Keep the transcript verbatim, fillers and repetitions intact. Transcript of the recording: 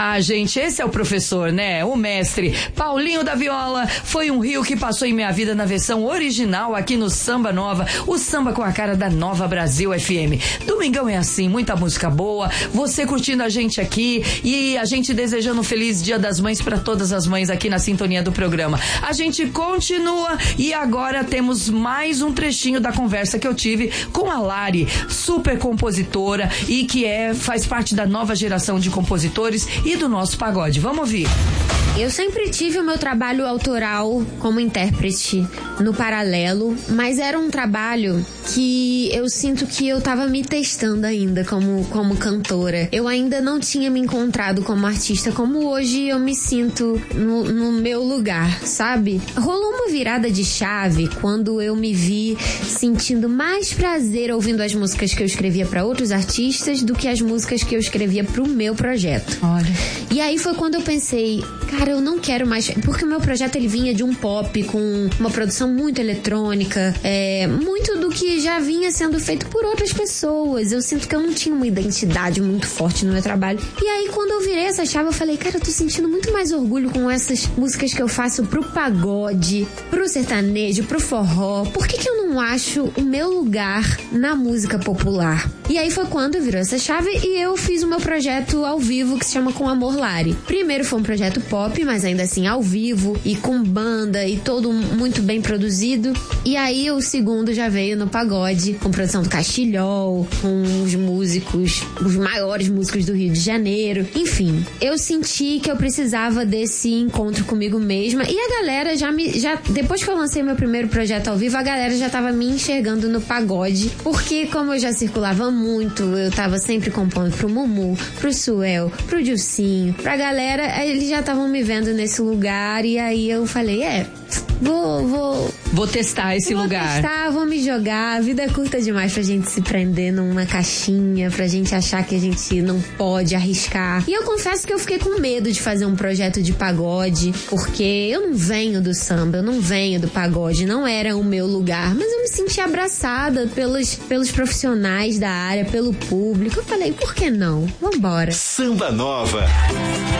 Ah, gente, esse é o professor, né? O mestre. Paulinho da Viola foi um rio que passou em minha vida na versão original aqui no Samba Nova, o samba com a cara da Nova Brasil F M. Domingão é assim, muita música boa, você curtindo a gente aqui e a gente desejando um feliz Dia das Mães para todas as mães aqui na sintonia do programa. A gente continua e agora temos mais um trechinho da conversa que eu tive com a Lari, super compositora e que é, faz parte da nova geração de compositores e do nosso pagode. Vamos ouvir. Eu sempre tive o meu trabalho autoral como intérprete no paralelo, mas era um trabalho que eu sinto que eu tava me testando ainda como, como cantora. Eu ainda não tinha me encontrado como artista como hoje eu me sinto no, no meu lugar, sabe? Rolou uma virada de chave quando eu me vi sentindo mais prazer ouvindo as músicas que eu escrevia pra outros artistas do que as músicas que eu escrevia pro meu projeto. Olha. E aí foi quando eu pensei, cara, eu não quero mais, porque o meu projeto ele vinha de um pop com uma produção muito eletrônica, é, muito do que já vinha sendo feito por outras pessoas. Eu sinto que eu não tinha uma identidade muito forte no meu trabalho. E aí quando eu virei essa chave, eu falei, cara, eu tô sentindo muito mais orgulho com essas músicas que eu faço pro pagode, pro sertanejo, pro forró. Por que que eu não acho o meu lugar na música popular? E aí foi quando virou essa chave e eu fiz o meu projeto ao vivo que se chama Com Amor Lari. Primeiro foi um projeto pop, mas ainda assim ao vivo e com banda e todo muito bem produzido. E aí o segundo já veio no pagode, com produção do Castilhol, com os músicos, os maiores músicos do Rio de Janeiro. Enfim, eu senti que eu precisava desse encontro comigo mesma e a galera já me... Já, depois que eu lancei meu primeiro projeto ao vivo, a galera já tava me enxergando no pagode, porque como eu já circulava muito, eu tava sempre compondo pro Mumu, pro Suel, pro Dilcinho, pra galera, eles já estavam me vendo nesse lugar e aí eu falei, é, vou... Vou, vou testar esse vou lugar. Vou testar, vou me jogar, a vida é curta demais pra gente se prender numa caixinha, pra gente achar que a gente não pode arriscar. E eu confesso que eu fiquei com medo de fazer um projeto de pagode, porque eu não venho do samba, eu não venho do pagode, não era o meu lugar, mas eu me senti abraçada pelos, pelos profissionais da área, pelo público. Eu falei, por que não? Vambora. Samba Nova.